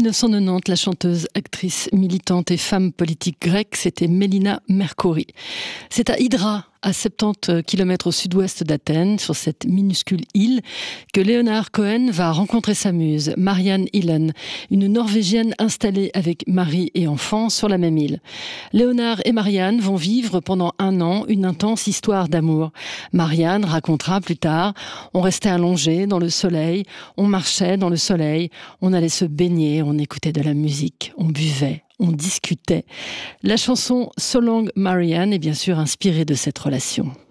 1990, la chanteuse, actrice, militante et femme politique grecque, c'était Mélina Mercouri. C'est à Hydra, à 70 km au sud-ouest d'Athènes, sur cette minuscule île, que Leonard Cohen va rencontrer sa muse, Marianne Hillen, une Norvégienne installée avec mari et enfants sur la même île. Leonard et Marianne vont vivre pendant 1 an une intense histoire d'amour. Marianne racontera plus tard: on restait allongés dans le soleil, on marchait dans le soleil, on allait se baigner, on écoutait de la musique, on buvait, on discutait. La chanson So Long Marianne est bien sûr inspirée de cette relation.